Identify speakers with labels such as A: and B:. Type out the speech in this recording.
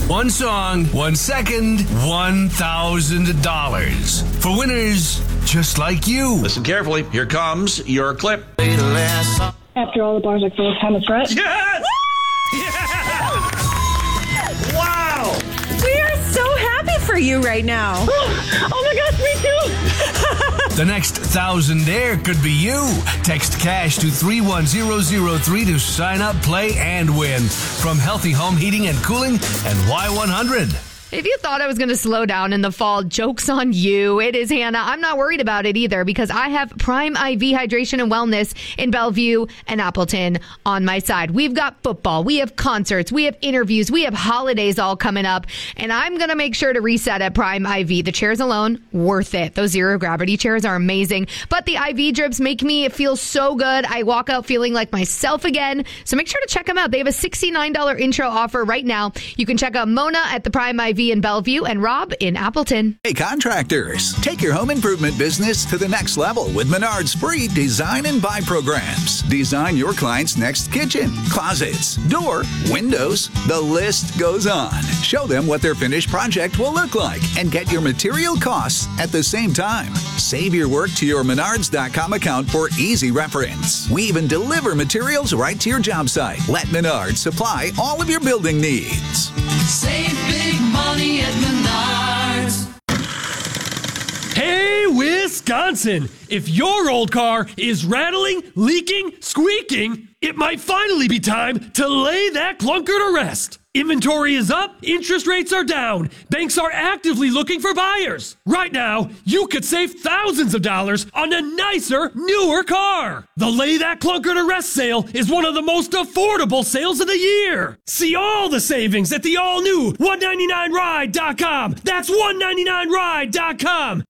A: One song, 1 second, $1,000. For winners just like you.
B: Listen carefully. Here comes your clip.
C: After all the bars are full, time of threat.
B: Yes! Yes! Wow!
D: We are so happy for you right now.
C: Oh my gosh, me too!
A: The next thousandaire could be you. Text cash to 31003 to sign up, play, and win. From Healthy Home Heating and Cooling and Y100.
D: If you thought I was going to slow down in the fall, joke's on you. It is Hannah. I'm not worried about it either because I have Prime IV Hydration and Wellness in Bellevue and Appleton on my side. We've got football. We have concerts. We have interviews. We have holidays all coming up. And I'm going to make sure to reset at Prime IV. The chairs alone, worth it. Those zero gravity chairs are amazing. But the IV drips make me feel so good. I walk out feeling like myself again. So make sure to check them out. They have a $69 intro offer right now. You can check out Mona at the Prime IV in Bellevue and Rob in Appleton.
E: Hey, contractors, take your home improvement business to the next level with Menard's free design and buy programs. Design your client's next kitchen, closets, door, windows. The list goes on. Show them what their finished project will look like and get your material costs at the same time. Save your work to your Menards.com account for easy reference. We even deliver materials right to your job site. Let Menards supply all of your building needs.
F: Save big money at Menards.
G: Hey, Wisconsin! If your old car is rattling, leaking, squeaking, it might finally be time to lay that clunker to rest. Inventory is up, interest rates are down, banks are actively looking for buyers. Right now, you could save thousands of dollars on a nicer, newer car. The Lay That Clunker to Rest sale is one of the most affordable sales of the year. See all the savings at the all-new 199ride.com. That's 199ride.com.